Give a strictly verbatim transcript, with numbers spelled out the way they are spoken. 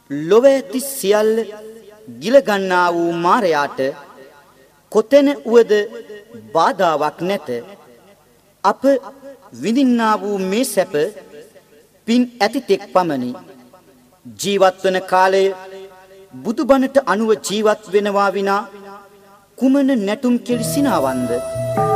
ලොව ඇති සියල්ල ගිල ගන්නා වූ මාරයාට කොතැන උවද බාධාවක් නැත. අප විඳින්නා වූ මේ සැප පින් ඇති තෙක් පමණි. ජීවත් වන කාලය බුදුබණට අනුව ජීවත් වෙනවා විනා කුමන නැටුම් කෙලිසිනාවන්ද?